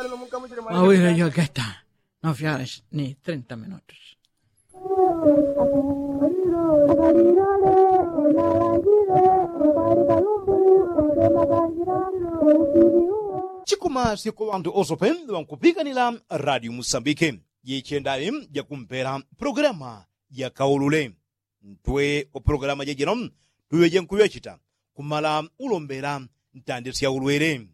Ahora yo que está. No fiares ni 30 minutos. Chikuma siku antu osopen wankupiganila Radio Mosambike yichendaye ya kumpera programa ya kaulule ntwe o programa jejenom tuyeje nkuyachita kumala ulombera ntandisya ulwere